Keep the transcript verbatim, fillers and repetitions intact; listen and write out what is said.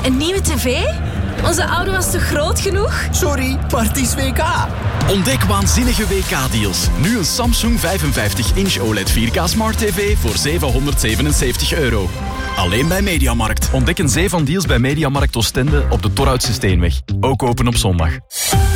Een nieuwe tv? Onze oude was te groot genoeg? Sorry, Parties W K. Ontdek waanzinnige W K-deals. Nu een Samsung vijfenvijftig inch O L E D vier K Smart T V voor zevenhonderdzevenenzeventig euro. Alleen bij Mediamarkt. Ontdek een zee van deals bij Mediamarkt Oostende op de Torhoutse Steenweg. Ook open op zondag.